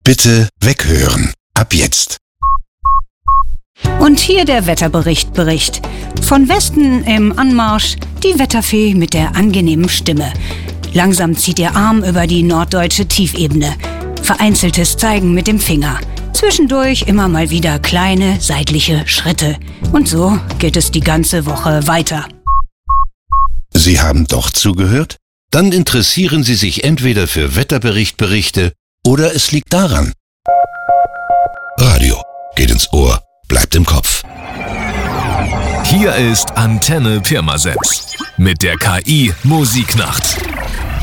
Bitte weghören. Ab jetzt. Und hier der Wetterbericht. Von Westen im Anmarsch die Wetterfee mit der angenehmen Stimme. Langsam zieht ihr Arm über die norddeutsche Tiefebene. Vereinzeltes Zeigen mit dem Finger. Zwischendurch immer mal wieder kleine seitliche Schritte. Und so geht es die ganze Woche weiter. Sie haben doch zugehört? Dann interessieren Sie sich entweder für Wetterberichte oder es liegt daran. Radio geht ins Ohr, bleibt im Kopf. Hier ist Antenne Pirmasens mit der KI Musiknacht.